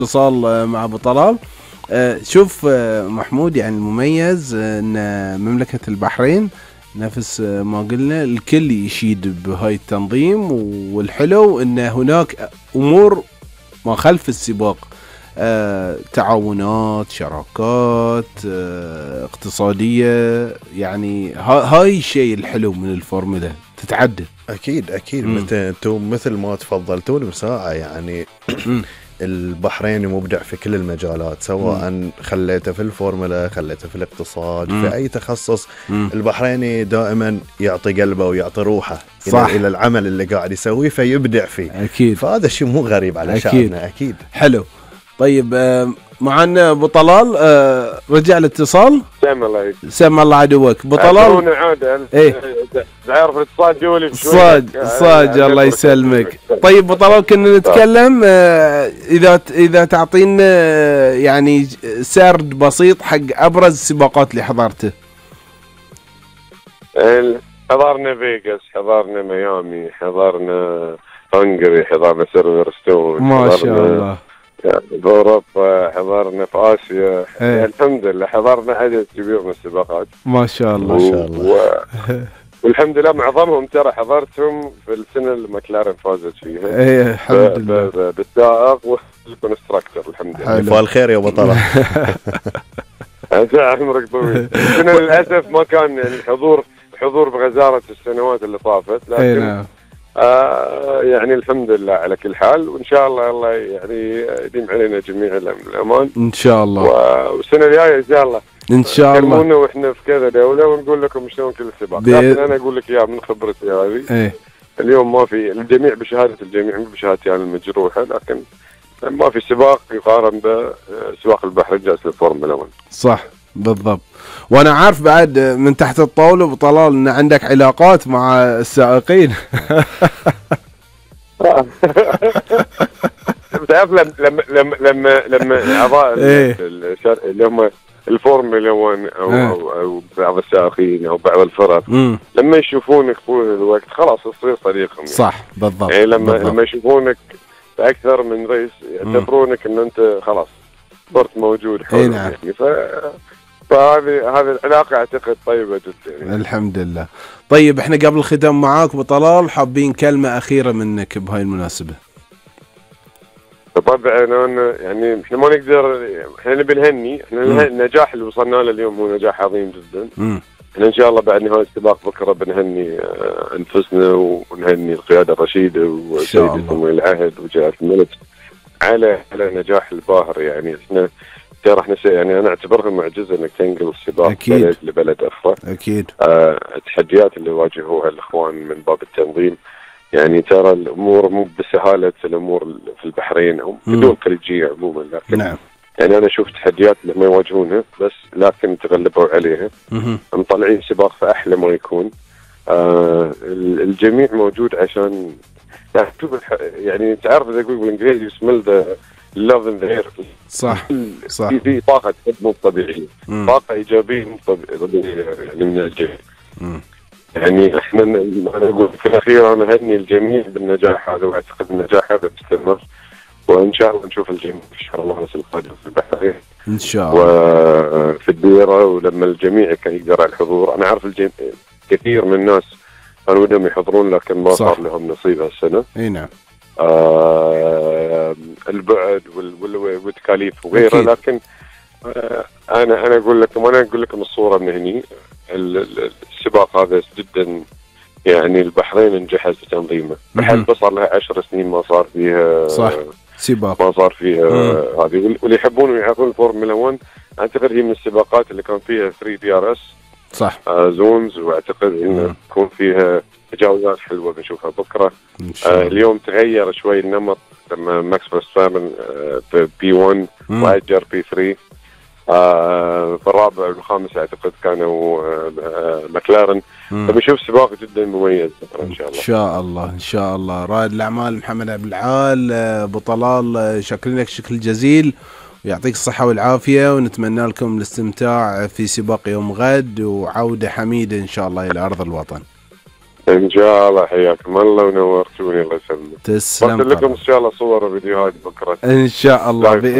اتصال مع ابو طلال. شوف محمود، يعني المميز ان مملكة البحرين نفس ما قلنا الكل يشيد بهاي التنظيم، والحلو ان هناك امور ما خلف السباق، تعاونات، شراكات اقتصادية، يعني هاي الشيء الحلو من الفورمولا تتعدل. اكيد مثل ما تفضلتون بساعة، يعني البحرين مبدع في كل المجالات، سواء خليته في الفورمولا، خليته في الاقتصاد، في أي تخصص. البحريني دائما يعطي قلبه ويعطي روحه إلى العمل اللي قاعد يسويه، فيبدع فيه. أكيد. فهذا الشيء مو غريب على شعبنا. أكيد. حلو. طيب معنا ابو طلال، رجع الاتصال. سمع الله عدوك ابو طلال. عارف الاتصال جولي صاج الله يسلمك. طيب ابو طلال، كنا نتكلم اذا تعطينا يعني سرد بسيط حق ابرز السباقات اللي حضرته. حضرنا فيغاس، حضرنا ميامي، حضرنا هنغري، حضرنا سيلفرستون، ما شاء الله، بأوروبا، حضرنا في آسيا. يعني الحمد لله حضرنا عدد كبير من السباقات. ما شاء الله. ما شاء الله. والحمد لله معظمهم ترى حضرتهم في السنة اللي ماكلارن فازت فيها. الحمد لله. بالسائق والكونستراكتور. الحمد لله. فالخير يا بطلة. عمرك طويل. السنة للأسف ما كان يعني حضور بغزارة السنوات اللي طافت، لكن يعني الحمد لله على كل حال، وإن شاء الله يعني يديم علينا جميع الأمان إن شاء الله. والسنة الجاية إن شاء الله إن شاء الله كلمونا وإحنا في كذا دولة ونقول لكم شلون كل السباق. لكن أنا أقول لك يا من خبرتي هذه، اليوم ما في الجميع بشهادة الجميع، مو بشهادتي أنا المجروحة، لكن ما في سباق يقارن بسباق البحرين جالس الفورمولا 1. صح بالضبط. وانا عارف بعد من تحت الطاوله بطلال ان عندك علاقات مع السائقين. بتعرف لما اعضاء اللي هم الفورمولا 1 او بعض السائقين او بعض الفرق لما يشوفونك طول الوقت خلاص تصير صديقهم. صح بالضبط. يعني لما يشوفونك في اكثر من ريس يعتبرونك ان انت خلاص صرت موجود حولهم. يعني فهذه العلاقة أعتقد طيبة جدا يعني. الحمد لله. طيب احنا قبل الختام معاك أبو طلال حابين كلمة أخيرة منك بهاي المناسبة. طبعا أنا يعني احنا ما نقدر، احنا نبي نهني، احنا النجاح اللي وصلنا له اليوم هو نجاح عظيم جدا. احنا إن شاء الله بعد نهاية السباق بكرة بنهني أنفسنا ونهني القيادة الرشيدة وسيد سمو العهد وجلالة الملك على نجاح الباهر. يعني احنا احنا يعني انا اعتبرها معجزه انك تنقل السباق بلد لبلد اخرى. اكيد. التحديات اللي واجهوها الاخوان من باب التنظيم، يعني ترى الامور مو بسهاله الامور في البحرين او في الدول الخليجيه عموما، لكن نعم. يعني انا اشوف تحديات اللي ما يواجهونها بس لكن تغلبوا عليها. مطلعين سباق فاحلى ما يكون. الجميع موجود عشان يعني تعرف اذا اقول بالانجليزي يسمل ذا love in the air. صح. في طاقة مو طبيعية، طاقة إيجابية مو طبيعية يعني من الجميع. يعني احنا أنا أقول في الأخير أنا هني الجميع بالنجاح هذا، وأعتقد النجاح هذا بيستمر، وإن شاء الله نشوف الجميع إن شاء الله نفس القادم في البحرين إن شاء الله وفي الديرة. ولما الجميع كان يقدر على الحضور، أنا عارف كثير من الناس كانوا ودهم يحضرون لكن ما صار لهم نصيب هالسنة. إي نعم. البعد والتكاليف وغيره. لكن انا اقول لكم الصوره من هني. السباق هذا جدا يعني البحرين انجحت بتنظيمه. البحرين صار لها 10 سنين ما صار فيها صح سباق، ما صار فيها هذه. واللي يحبون ويعرفون الفورمولا 1 اعتقد هي من السباقات اللي كان فيها 3 DRS صح زونز، واعتقد انه يكون فيها تجاوزات حلوه بنشوفها بكره. اليوم تغير شوي النمط لما ماكس فيرستابن بي 1 واجر بي 3. في الرابع والخامس اعتقد كانوا ماكلارن. فبنشوف سباق جدا مميز ان شاء الله. ان شاء الله ان شاء الله. رائد الاعمال محمد عبد العال ابو طلال، شكرا لك شكر جزيل ويعطيك الصحة والعافية، ونتمنى لكم الاستمتاع في سباق يوم غد وعودة حميدة إن شاء الله إلى أرض الوطن. ان شاء الله. حياكم الله ونورتوني، الله يسلمك. تسلم. برسل لكم ان شاء الله صور وفيديوهات بكره ان شاء الله.